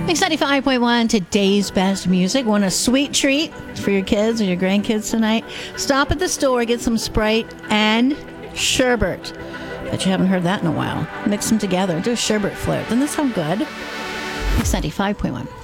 Mix 95.1, today's best music. Want a sweet treat for your kids or your grandkids tonight? Stop at the store, get some Sprite and sherbet. Bet you haven't heard that in a while. Mix them together, do a sherbet flair. Doesn't that sound good? Mix 95.1.